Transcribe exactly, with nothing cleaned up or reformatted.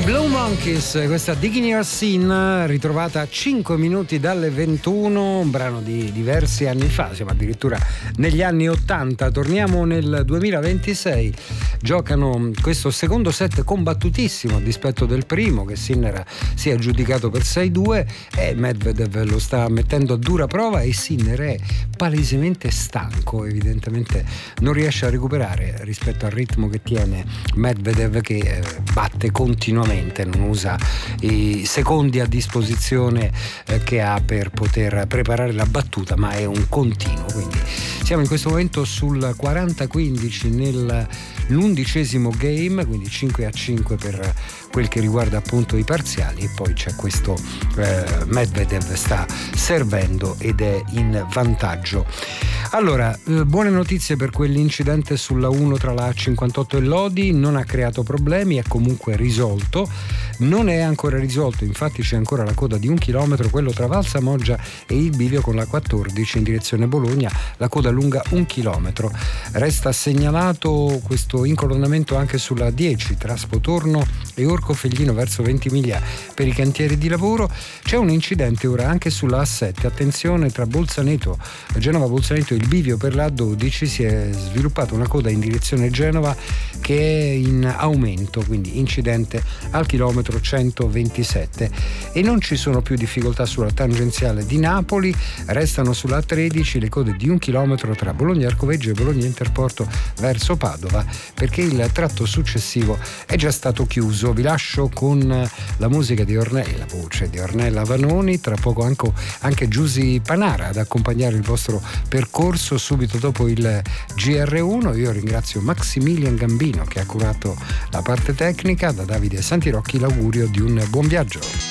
Blue Monkeys, questa Digging Your Sin, ritrovata a cinque minuti dalle ventuno, un brano di diversi anni fa, siamo addirittura negli anni ottanta. Torniamo nel duemilaventisei, giocano questo secondo set combattutissimo a dispetto del primo, che Sinner si è aggiudicato per sei due, e Medvedev lo sta mettendo a dura prova e Sinner è palesemente stanco, evidentemente non riesce a recuperare rispetto al ritmo che tiene Medvedev, che eh, batte continuamente, non usa i secondi a disposizione eh, che ha per poter preparare la battuta, ma è un continuo. Quindi siamo in questo momento sul quaranta quindici nell'undicesimo game, quindi cinque a cinque per quel che riguarda appunto i parziali, e poi c'è questo eh, Medvedev sta servendo ed è in vantaggio. Allora, eh, buone notizie per quell'incidente sulla uno tra la A cinquantotto e Lodi, non ha creato problemi, è comunque risolto. Non è ancora risolto, infatti c'è ancora la coda di un chilometro, quello tra Valsa Moggia e il bivio con la quattordici in direzione Bologna, la coda lunga un chilometro. Resta segnalato questo incolonnamento anche sulla dieci tra Spotorno e Orco Feglino verso Ventimiglia per i cantieri di lavoro. C'è un incidente ora anche sulla A sette, attenzione, tra Bolzaneto, Genova Bolzaneto e il bivio per la A dodici si è sviluppata una coda in direzione Genova che è in aumento, quindi incidente al chilometro centoventisette, e non ci sono più difficoltà sulla tangenziale di Napoli. Restano sulla A tredici le code di un chilometro tra Bologna Arcoveggio e Bologna Interporto verso Padova, perché il tratto successivo è già stato chiuso. Vi lascio con la musica di Ornella, la voce di Ornella Vanoni, tra poco anche, anche Giusy Panara ad accompagnare il vostro percorso subito dopo il G R uno. Io ringrazio Maximilian Gambino che ha curato la parte tecnica. Da Davide Santirocchi l'augurio di un buon viaggio.